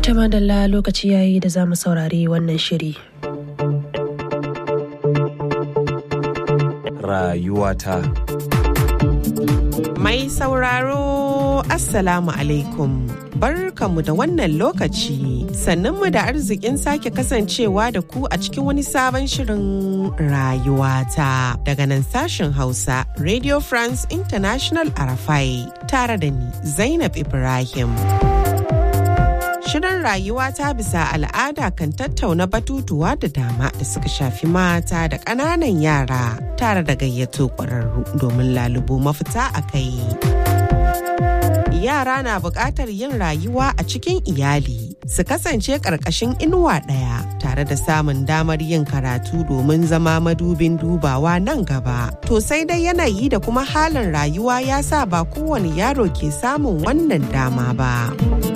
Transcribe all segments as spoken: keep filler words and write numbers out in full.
Ta madalla lokaci yayi da za mu saurari wannan shiri. Rayuwata. Mai sauraro Assalamu alaikum. Barkamu da wannan lokaci, sannunmu da arzikin sake kasancewa da ku a cikin wani sabon shirin rayuwata daga nan sashen Hausa Radio France International Arafai tare da ni Zainab Ibrahim. Shirin rayuwa ta bisa al'ada kan tattauna batutuwa da dama da suka shafi mata da ƙananan yara tare da gayyato ƙwararru domin lalubo mafita a kai. Yara na buƙatar yin rayuwa a cikin iyali, su kasance ƙarƙashin inuwa ɗaya tare da samun damar yin karatu domin zama madubin dubawa nan gaba. To sai dai yanayi da kuma halin rayuwa ya sa ba kowane yaro ke samun wannan dama ba.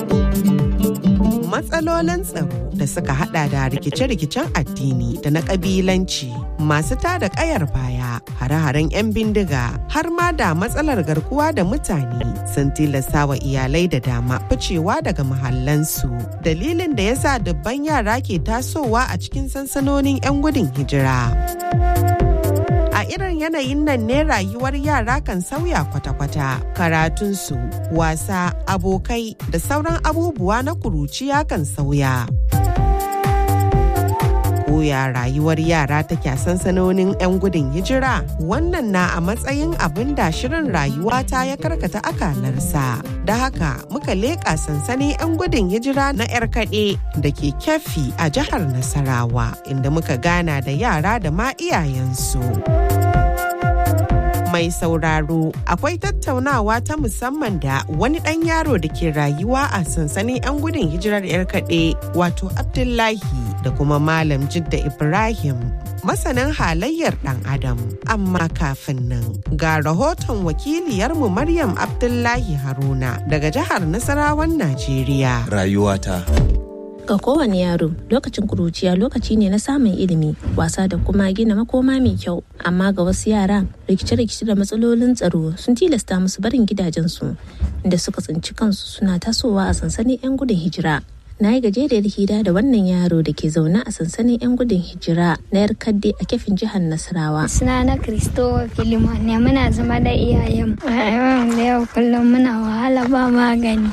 Matsalolin tsaro da suka hada da rikice-rikicen addini da na kabilanci, masu tada kayar baya, hare-haren 'yan bindiga, har ma da matsalar garkuwa da mutane sun tilasta wa iyalai da dama ficewa daga mahallansu. Dalilin da yasa dubban yara ke tasowa a cikin sansanonin 'yan gudun hijira. A irin yanayin nan ne rayuwar yara kan sauya kwata-kwata. Karatunsu, wasa, abokai da sauran abubuwa na kuruciya kan sauya. Koya rayuwar yara take a sansanonin 'yan gudun hijira, wannan na a matsayin abin da shirin rayuwa ta ya karkata akalarsa. Da haka muka leƙa sansanin 'yan gudun hijira na 'yar kaɗe da ke Keffi a jihar Nasarawa, inda muka gana da yara da ma iyayensu. Mai sauraro, akwai tattaunawa ta musamman da wani ɗan yaro da ke rayuwa a sansanin 'yan gudun hijirar 'yar kaɗe, wato Abdullahi, da kuma Malam Jidda Ibrahim, masanin halayyar ɗan Adam. Amma kafin nan, ga rahoton wakiliyarmu Maryam Abdullahi Haruna daga jihar Nasarawan Najeriya. Rayuwata. Ga kowane yaro, lokacin kuruciya lokaci ne na samun ilimi, wasa da kuma gina makoma mai kyau. Amma ga wasu yara, rikice-rikice da matsalolin tsaro sun tilasta musu barin gidajensu, inda suka tsinci kansu suna tasowa a sansanin 'yan gudun hijira. Na yi gajeriyar hira da wannan yaro da ke zaune a sansanin 'yan gudun hijira na yar kadde a Keffin jihar Nasarawa. Suna na Kristowa Filimon ne, muna zama da iyayen da yau kullum muna wahala, ba magani,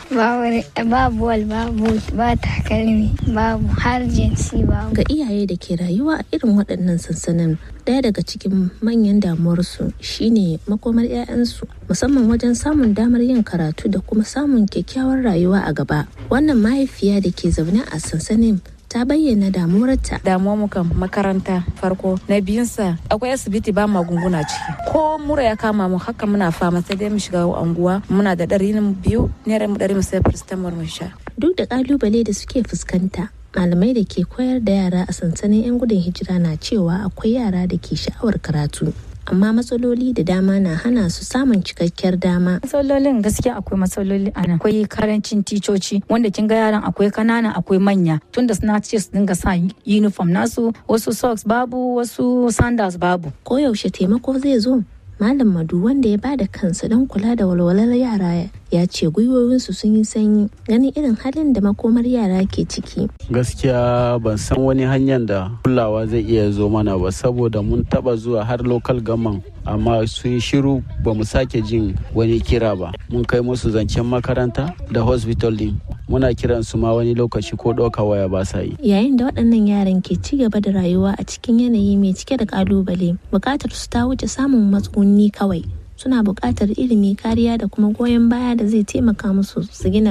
babu wal, babu ba takalmi, babu har jinsi babu. Ga iyaye da ke rayuwa a irin waɗannan sansanin, daya daga cikin manyan damuwarsu shine makomar 'ya'yansu, musamman wajen samun damar yin karatu da kuma samun kyakkyawar rayuwa a gaba. Wannan mahaifiya da ke zaune a sansanin ta bayyana damuwarta. Damuwa mukan makaranta farko, na biyunsa akwai asibiti ba magunguna ciki. Ko mura ya kama mu haka muna fama, sai dai mu shiga anguwa muna da ɗari biyu naira mu ɗari mu sai paracetamol mu sha. Duk da kalubale da suke fuskanta, malamai da ke koyar da yara a sansanin 'yan gudun hijira na cewa akwai yara da ke sha'awar karatu, amma matsaloli da dama na hana su samun cikakkiyar dama. Matsalolin gaskiya akwai matsaloli a nan. Akwai karancin ticoci, wanda kin ga yaran akwai kanana akwai manya, tunda suna ce su dinga sa uniform nasu, wasu socks babu, wasu sandals babu. Koyaushe taimako zai zo. Malam Madu, wanda ya bada kansa don kula da walwalar yara, ya ce gwiwowinsu sun yi sanyi ganin irin halin da makomar yara ke ciki. Gaskiya ban san wani hanyar da kulawa zai iya zo mana ba, saboda mun taba zuwa har local government amma sun shiru, ba mu sake jin wani kira ba. Mun kai musu zancen makaranta da hospital din, muna kiran su ma wani lokaci ko ɗauka waya ba sa yi. Yayin da waɗannan yaran ke ci gaba da rayuwa a cikin yanayi mai cike da kalubale, buƙatar su ta wuce samun matsuguni kawai. Suna buƙatar ilimi, kariya da kuma goyon baya da zai taimaka musu su gina